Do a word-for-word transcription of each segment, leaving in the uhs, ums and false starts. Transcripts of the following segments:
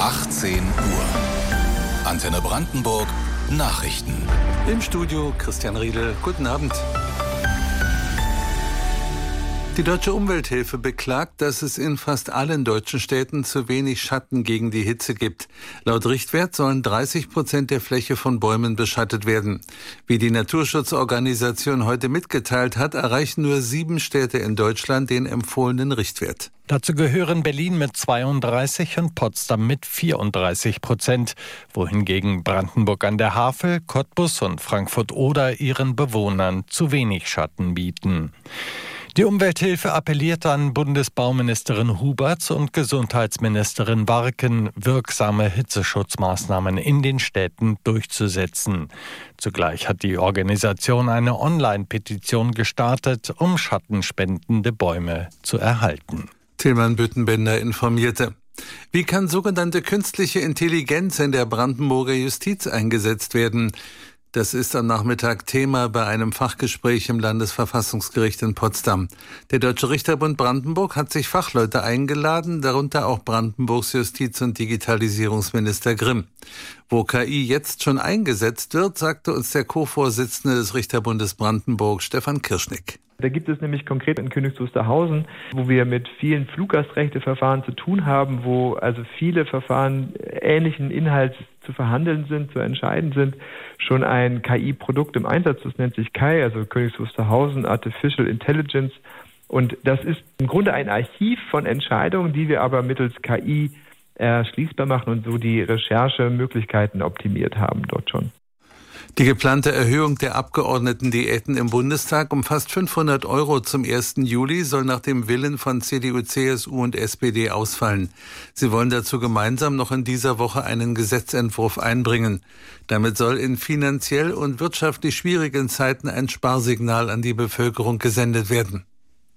achtzehn Uhr. Antenne Brandenburg Nachrichten. Im Studio Christian Riedel. Guten Abend. Die Deutsche Umwelthilfe beklagt, dass es in fast allen deutschen Städten zu wenig Schatten gegen die Hitze gibt. Laut Richtwert sollen dreißig Prozent der Fläche von Bäumen beschattet werden. Wie die Naturschutzorganisation heute mitgeteilt hat, erreichen nur sieben Städte in Deutschland den empfohlenen Richtwert. Dazu gehören Berlin mit zweiunddreißig und Potsdam mit vierunddreißig Prozent, wohingegen Brandenburg an der Havel, Cottbus und Frankfurt-Oder ihren Bewohnern zu wenig Schatten bieten. Die Umwelthilfe appelliert an Bundesbauministerin Huberts und Gesundheitsministerin Warken, wirksame Hitzeschutzmaßnahmen in den Städten durchzusetzen. Zugleich hat die Organisation eine Online-Petition gestartet, um schattenspendende Bäume zu erhalten. Tilman Büttenbender informierte. Wie kann sogenannte künstliche Intelligenz in der Brandenburger Justiz eingesetzt werden? Das ist am Nachmittag Thema bei einem Fachgespräch im Landesverfassungsgericht in Potsdam. Der Deutsche Richterbund Brandenburg hat sich Fachleute eingeladen, darunter auch Brandenburgs Justiz- und Digitalisierungsminister Grimm. Wo K I jetzt schon eingesetzt wird, sagte uns der Co-Vorsitzende des Richterbundes Brandenburg, Stefan Kirschnick. Da gibt es nämlich konkret in Königs Wusterhausen, wo wir mit vielen Fluggastrechteverfahren zu tun haben, wo also viele Verfahren ähnlichen Inhalts zu verhandeln sind, zu entscheiden sind, schon ein K I-Produkt im Einsatz. Das nennt sich K I, also Königs Wusterhausen Artificial Intelligence. Und das ist im Grunde ein Archiv von Entscheidungen, die wir aber mittels K I erschließbar machen und so die Recherchemöglichkeiten optimiert haben dort schon. Die geplante Erhöhung der Abgeordnetendiäten im Bundestag um fast fünfhundert Euro zum ersten Juli soll nach dem Willen von C D U, C S U und S P D ausfallen. Sie wollen dazu gemeinsam noch in dieser Woche einen Gesetzentwurf einbringen. Damit soll in finanziell und wirtschaftlich schwierigen Zeiten ein Sparsignal an die Bevölkerung gesendet werden.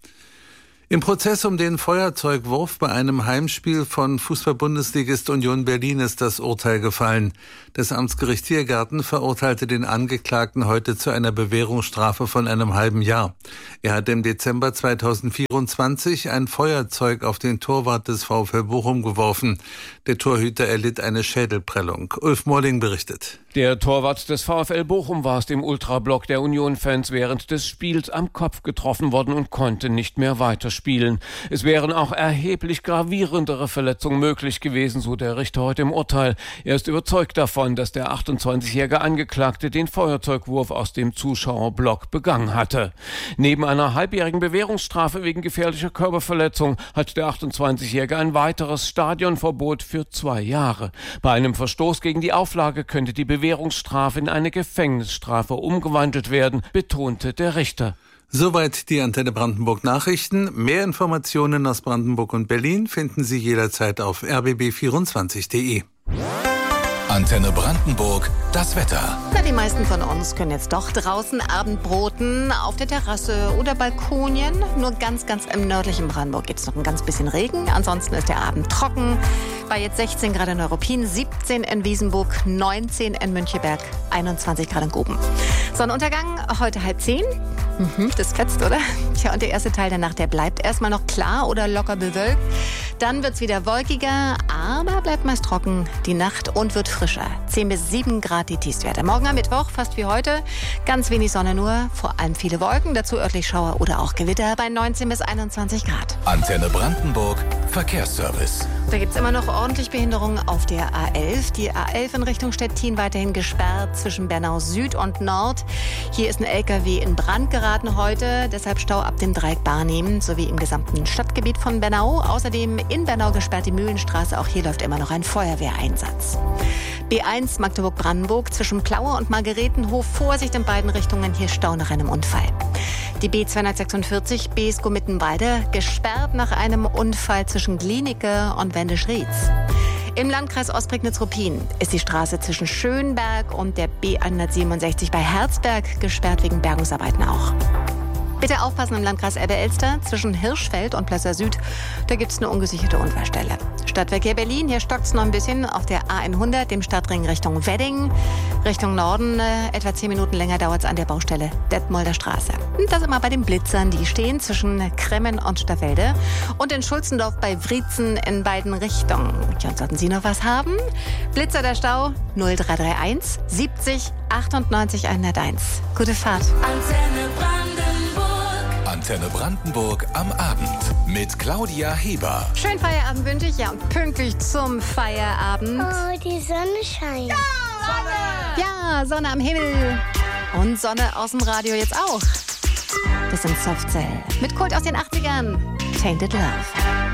Im Prozess um den Feuerzeugwurf bei einem Heimspiel von Fußball-Bundesligist Union Berlin ist das Urteil gefallen. Das Amtsgericht Tiergarten verurteilte den Angeklagten heute zu einer Bewährungsstrafe von einem halben Jahr. Er hatte im Dezember zweitausendvierundzwanzig ein Feuerzeug auf den Torwart des VfL Bochum geworfen. Der Torhüter erlitt eine Schädelprellung. Ulf Morling berichtet. Der Torwart des VfL Bochum war es dem Ultrablock der Union-Fans während des Spiels am Kopf getroffen worden und konnte nicht mehr weiterspielen. Es wären auch erheblich gravierendere Verletzungen möglich gewesen, so der Richter heute im Urteil. Er ist überzeugt davon, dass der achtundzwanzigjährige Angeklagte den Feuerzeugwurf aus dem Zuschauerblock begangen hatte. Neben einer halbjährigen Bewährungsstrafe wegen gefährlicher Körperverletzung hat der achtundzwanzigjährige ein weiteres Stadionverbot für zwei Jahre. Bei einem Verstoß gegen die Auflage könnte die Bewährungsstrafe in eine Gefängnisstrafe umgewandelt werden, betonte der Richter. Soweit die Antenne Brandenburg Nachrichten. Mehr Informationen aus Brandenburg und Berlin finden Sie jederzeit auf r b b vierundzwanzig punkt d e. Antenne Brandenburg, das Wetter. Na, die meisten von uns können jetzt doch draußen Abendbroten auf der Terrasse oder Balkonien. Nur ganz, ganz im nördlichen Brandenburg gibt es noch ein ganz bisschen Regen. Ansonsten ist der Abend trocken. Bei jetzt sechzehn Grad in Neuruppin, siebzehn in Wiesenburg, neunzehn in Müncheberg, einundzwanzig Grad in Guben. Sonnenuntergang heute halb zehn. Mhm, das fetzt, oder? Tja, und der erste Teil der Nacht, der bleibt erstmal noch klar oder locker bewölkt. Dann wird's wieder wolkiger, aber bleibt meist trocken die Nacht und wird frischer. zehn bis sieben Grad die Tiefstwerte. Morgen am Mittwoch, fast wie heute, ganz wenig Sonne nur, vor allem viele Wolken, dazu örtlich Schauer oder auch Gewitter bei neunzehn bis einundzwanzig Grad. Antenne Brandenburg, Verkehrsservice. Da gibt's immer noch ordentlich Behinderungen auf der A elf. Die A elf in Richtung Stettin weiterhin gesperrt zwischen Bernau Süd und Nord. Hier ist ein L K W in Brand geraten heute, deshalb Stau ab dem Dreieck Barnim sowie im gesamten Stadtgebiet von Bernau. Außerdem in Bernau gesperrt die Mühlenstraße, auch hier läuft immer noch ein Feuerwehreinsatz. B eins Magdeburg-Brandenburg zwischen Plaue und Margaretenhof. Vorsicht in beiden Richtungen, hier Stau nach einem Unfall. Die B zweihundertsechsundvierzig Beeskow-Mittenwalde gesperrt nach einem Unfall zwischen Glienicke und Wendisch-Rietz. Im Landkreis Ostprignitz-Ruppin ist die Straße zwischen Schönberg und der B hundertsiebenundsechzig bei Herzberg gesperrt wegen Bergungsarbeiten auch. Bitte aufpassen im Landkreis Elbe-Elster zwischen Hirschfeld und Plösser Süd. Da gibt es eine ungesicherte Unfallstelle. Stadtverkehr Berlin. Hier stockt es noch ein bisschen auf der A hundert, dem Stadtring Richtung Wedding. Richtung Norden äh, etwa zehn Minuten länger dauert es an der Baustelle Detmolder Straße. Und das immer bei den Blitzern, die stehen zwischen Kremmen und Staffelder und in Schulzendorf bei Wriezen in beiden Richtungen. Ja, und sollten Sie noch was haben? Blitzer der Stau null drei drei eins siebzig achtundneunzig hunderteins. Gute Fahrt. Antenne Brandenburg. Antenne Brandenburg am Abend mit Claudia Heber. Schönen Feierabend wünsche ich, ja, und pünktlich zum Feierabend. Oh, die Sonne scheint. Ja, Sonne! Ja, Sonne am Himmel. Und Sonne aus dem Radio jetzt auch. Das sind Soft Cell mit Kult aus den achtzigern. Tainted Love.